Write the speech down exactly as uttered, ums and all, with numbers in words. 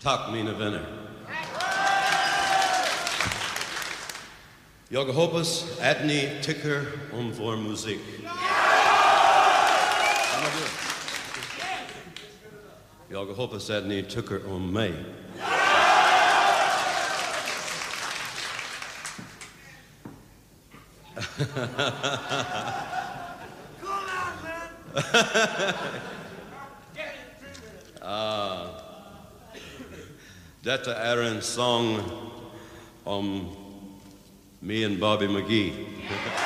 Tak mine venner. Jeg hoppas at ni tycker om vår musik. Jag hoppas att ni tycker om mig. ah, detta är en sång om me and Bobby McGee.